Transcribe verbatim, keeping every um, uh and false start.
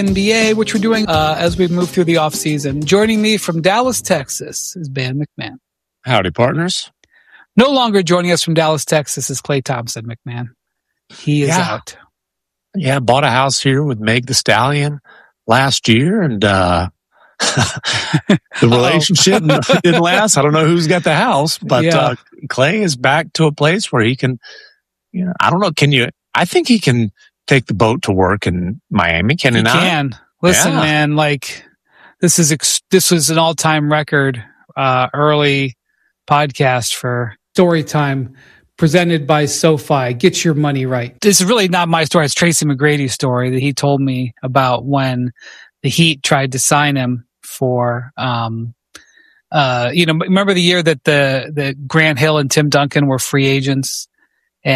N B A, which we're doing uh, as we move through the offseason. Joining me from Dallas, Texas is Ben McMahon. Howdy, partners. No longer joining us from Dallas, Texas is Klay Thompson McMahon. He is yeah. out. Yeah, bought a house here with Meg the Stallion last year, and uh, the relationship didn't last. I don't know who's got the house, but yeah. uh, Klay is back to a place where he can, you know, I don't know, can you, I think he can take the boat to work in Miami, can he, he not? can. Listen, yeah. man, like, this is ex- this was an all-time record uh, early podcast for Story Time, presented by SoFi. Get your money right. This is really not my story. It's Tracy McGrady's story that he told me about when the Heat tried to sign him for, um, uh, you know, remember the year that the, the Grant Hill and Tim Duncan were free agents